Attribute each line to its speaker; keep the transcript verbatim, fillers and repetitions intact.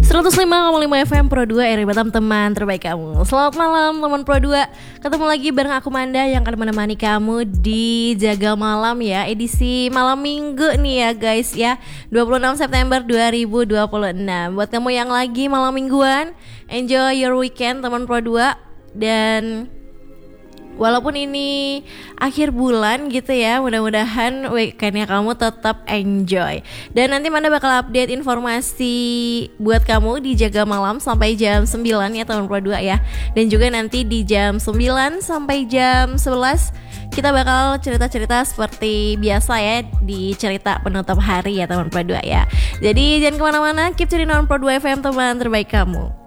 Speaker 1: seratus lima koma lima F M Pro dua R I Batam, teman terbaik kamu. Selamat malam teman Pro dua. Ketemu lagi bareng aku Manda yang akan menemani kamu di Jaga Malam ya, edisi malam minggu nih ya guys ya, dua puluh enam September dua ribu dua puluh enam. Buat kamu yang lagi malam mingguan, enjoy your weekend teman Pro dua. Dan walaupun ini akhir bulan gitu ya, mudah-mudahan weekendnya kamu tetap enjoy. Dan nanti Manda bakal update informasi buat kamu di Jaga Malam sampai jam sembilan ya teman Pro dua ya. Dan juga nanti di jam sembilan sampai jam sebelas kita bakal cerita-cerita seperti biasa ya, di cerita penutup hari ya teman Pro dua ya. Jadi jangan kemana-mana, keep tuning on Pro dua F M, teman terbaik kamu.